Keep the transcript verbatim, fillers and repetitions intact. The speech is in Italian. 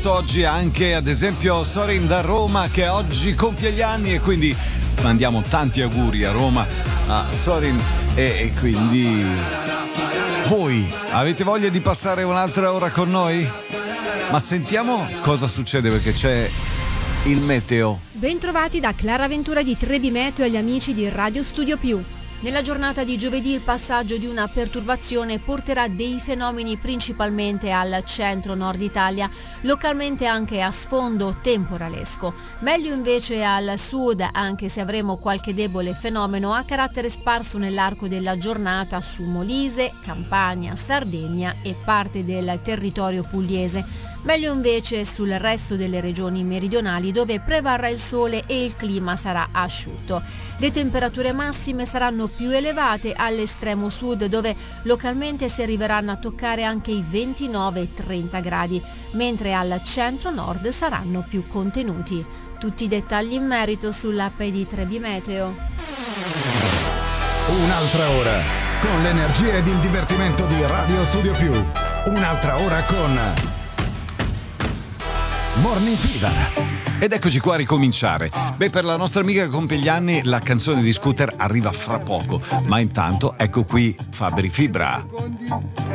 dedicato oggi anche ad esempio Sorin da Roma, che oggi compie gli anni, e quindi mandiamo tanti auguri a Roma a Sorin. E, e quindi voi avete voglia di passare un'altra ora con noi? Ma sentiamo cosa succede, perché c'è il meteo. Bentrovati da Clara Ventura di Trebi Meteo e agli amici di Radio Studio Più. Nella giornata di giovedì il passaggio di una perturbazione porterà dei fenomeni principalmente al centro-nord Italia, localmente anche a sfondo temporalesco. Meglio invece al sud, anche se avremo qualche debole fenomeno a carattere sparso nell'arco della giornata su Molise, Campania, Sardegna e parte del territorio pugliese. Meglio invece sul resto delle regioni meridionali, dove prevarrà il sole e il clima sarà asciutto. Le temperature massime saranno più elevate all'estremo sud, dove localmente si arriveranno a toccare anche i ventinove trenta gradi, mentre al centro-nord saranno più contenuti. Tutti i dettagli in merito sull'app di Trebi Meteo. Un'altra ora con l'energia ed il divertimento di Radio Studio Più. Un'altra ora con Morning Fever. Ed eccoci qua a ricominciare. Beh, per la nostra amica che compie gli anni la canzone di Scooter arriva fra poco, ma intanto ecco qui Fabri Fibra.